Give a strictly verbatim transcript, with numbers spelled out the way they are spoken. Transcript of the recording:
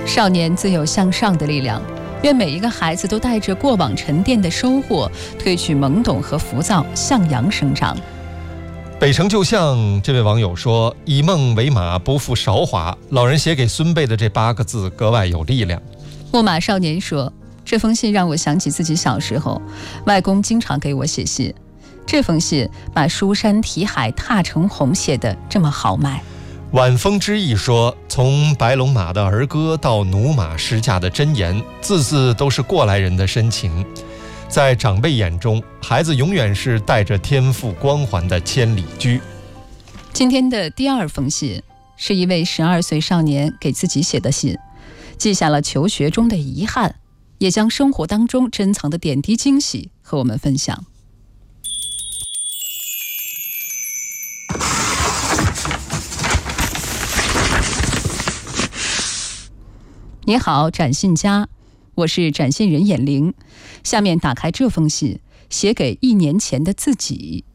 少年自有向上的力量，愿每一个孩子都带着过往沉淀的收获，褪去懵懂和浮躁，向阳生长。 北城旧巷这位网友说，以梦为马，不负韶华，老人写给孙辈的这八个字格外有力量。 木马少年说，这封信让我想起自己小时候，外公经常给我写信，这封信把书山题海踏成红写得这么豪迈。 晚风之意说，从白龙马的儿歌到驽马试驾的箴言，字字都是过来人的深情。在长辈眼中，孩子永远是带着天赋光环的千里驹。 今天的第二封信是一位十二岁少年给自己写的信，记下了求学中的遗憾，也将生活当中珍藏的点滴惊喜和我们分享。你好，展信家，我是展信人眼玲。下面打开这封信，写给一年前的自己。